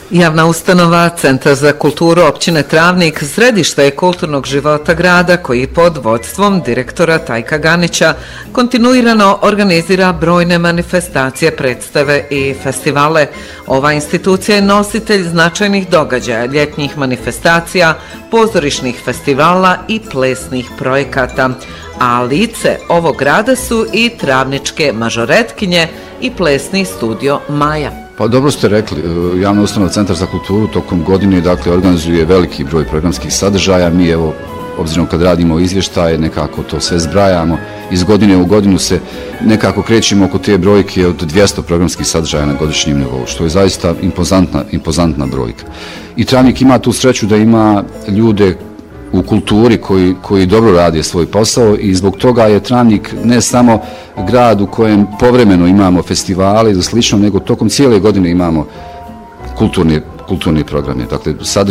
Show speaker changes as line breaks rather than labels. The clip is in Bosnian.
Javna ustanova Centar za kulturu općine Travnik središte je kulturnog života grada koji pod vodstvom direktora Tajka Ganića kontinuirano organizira brojne manifestacije, predstave i festivale. Ova institucija je nositelj značajnih događaja, ljetnjih manifestacija, pozorišnih festivala i plesnih projekata. A lice ovog grada su i travničke mažoretkinje i plesni studio Maja.
Pa dobro ste rekli, Javna ustanova Centar za kulturu tokom godine organizuje veliki broj programskih sadržaja. Mi obzirom kad radimo izvještaje, nekako to sve zbrajamo. Iz godine u godinu se nekako krećemo oko te brojke od 200 programskih sadržaja na godišnjem nivou, što je zaista impozantna brojka. I Travnik ima tu sreću da ima ljude u kulturi koji dobro rade svoj posao i zbog toga je Travnik ne samo grad u kojem povremeno imamo festivale ili slično, nego tokom cijele godine imamo kulturni programe. Dakle,